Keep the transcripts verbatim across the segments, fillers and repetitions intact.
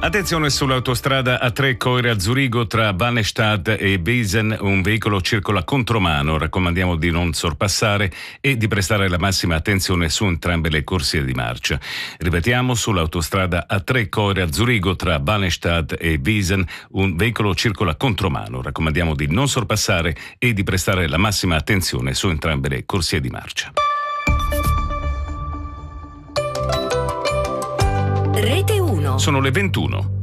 Attenzione sull'autostrada A tre Coira-Zurigo tra Bannestadt e Besen, un veicolo circola contromano, raccomandiamo di non sorpassare e di prestare la massima attenzione su entrambe le corsie di marcia. Ripetiamo, sull'autostrada A tre Coira-Zurigo tra Bannestadt e Besen, un veicolo circola contromano, raccomandiamo di non sorpassare e di prestare la massima attenzione su entrambe le corsie di marcia. Rete uno. Sono le ventuno.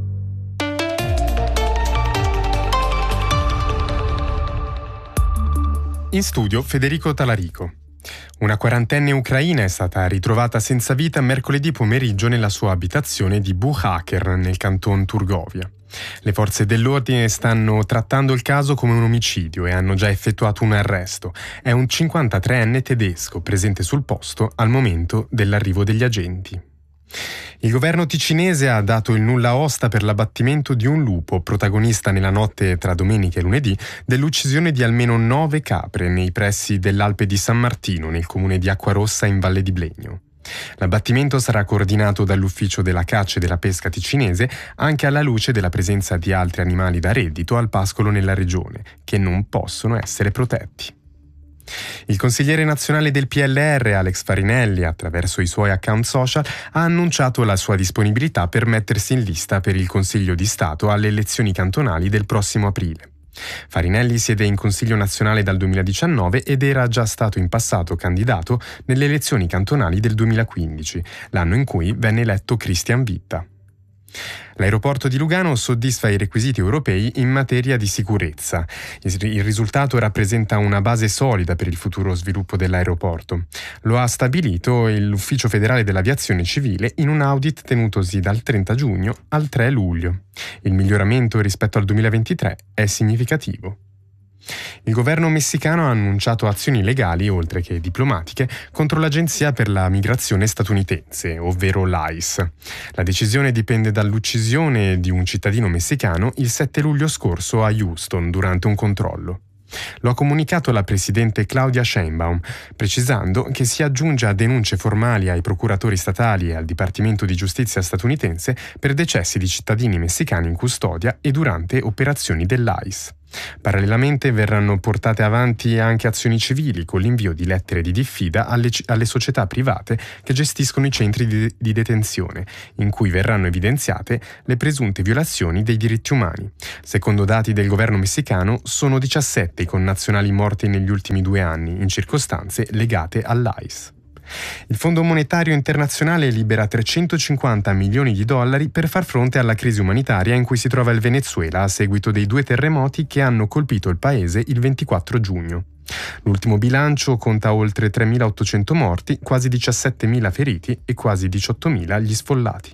In studio Federico Talarico. Una quarantenne ucraina è stata ritrovata senza vita mercoledì pomeriggio nella sua abitazione di Buchacher, nel canton Turgovia. Le forze dell'ordine stanno trattando il caso come un omicidio e hanno già effettuato un arresto. È un cinquantatreenne tedesco presente sul posto al momento dell'arrivo degli agenti. Il governo ticinese ha dato il nulla osta per l'abbattimento di un lupo, protagonista nella notte tra domenica e lunedì dell'uccisione di almeno nove capre nei pressi dell'Alpe di San Martino, nel comune di Acquarossa in Valle di Blegno. L'abbattimento sarà coordinato dall'Ufficio della Caccia e della Pesca ticinese, anche alla luce della presenza di altri animali da reddito al pascolo nella regione, che non possono essere protetti. Il consigliere nazionale del P L R, Alex Farinelli, attraverso i suoi account social, ha annunciato la sua disponibilità per mettersi in lista per il Consiglio di Stato alle elezioni cantonali del prossimo aprile. Farinelli siede in Consiglio nazionale dal duemiladiciannove ed era già stato in passato candidato nelle elezioni cantonali del duemilaquindici, l'anno in cui venne eletto Christian Vitta. L'aeroporto di Lugano soddisfa i requisiti europei in materia di sicurezza. Il risultato rappresenta una base solida per il futuro sviluppo dell'aeroporto. Lo ha stabilito l'Ufficio federale dell'aviazione civile in un audit tenutosi dal trenta giugno al tre luglio. Il miglioramento rispetto al duemilaventitré è significativo. Il governo messicano ha annunciato azioni legali, oltre che diplomatiche, contro l'Agenzia per la Migrazione statunitense, ovvero l'I C E. La decisione dipende dall'uccisione di un cittadino messicano il sette luglio scorso a Houston durante un controllo. Lo ha comunicato la presidente Claudia Sheinbaum, precisando che si aggiunge a denunce formali ai procuratori statali e al Dipartimento di Giustizia statunitense per decessi di cittadini messicani in custodia e durante operazioni dell'I C E. Parallelamente verranno portate avanti anche azioni civili con l'invio di lettere di diffida alle, alle società private che gestiscono i centri di, di detenzione, in cui verranno evidenziate le presunte violazioni dei diritti umani. Secondo dati del governo messicano, sono diciassette i connazionali morti negli ultimi due anni in circostanze legate all'I C E. Il Fondo Monetario Internazionale libera trecentocinquanta milioni di dollari per far fronte alla crisi umanitaria in cui si trova il Venezuela a seguito dei due terremoti che hanno colpito il paese il ventiquattro giugno. L'ultimo bilancio conta oltre tremilaottocento morti, quasi diciassettemila feriti e quasi diciottomila gli sfollati.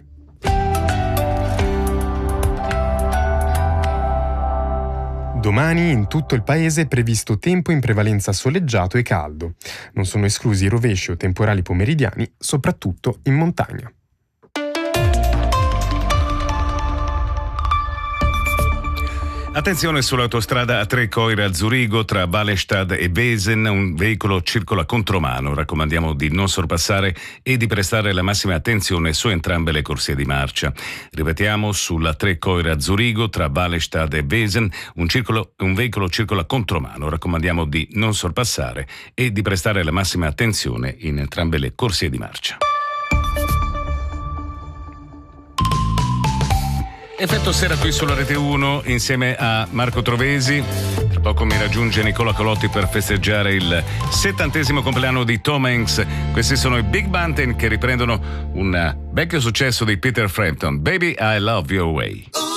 Domani in tutto il paese è previsto tempo in prevalenza soleggiato e caldo. Non sono esclusi rovesci o temporali pomeridiani, soprattutto in montagna. Attenzione sull'autostrada A tre Coira-Zurigo tra Ballestadt e Besen, un veicolo circola contromano, raccomandiamo di non sorpassare e di prestare la massima attenzione su entrambe le corsie di marcia. Ripetiamo, sulla A tre Coira-Zurigo tra Ballestadt e Besen, un, circolo, un veicolo circola contromano, raccomandiamo di non sorpassare e di prestare la massima attenzione in entrambe le corsie di marcia. Effetto sera qui sulla Rete uno insieme a Marco Trovesi. Tra poco mi raggiunge Nicola Colotti per festeggiare il settantesimo compleanno di Tom Hanks. Questi sono i Big Mountain che riprendono un vecchio successo di Peter Frampton, Baby I Love Your Way.